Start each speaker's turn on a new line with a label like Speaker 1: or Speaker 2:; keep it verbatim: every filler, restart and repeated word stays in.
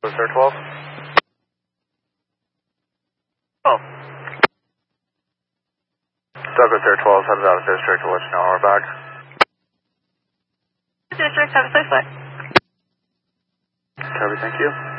Speaker 1: Was there twelve? Oh. Douglas Air twelve, headed out of district, we'll let you know we're back.
Speaker 2: District, have a safe flight.
Speaker 1: Copy, thank you.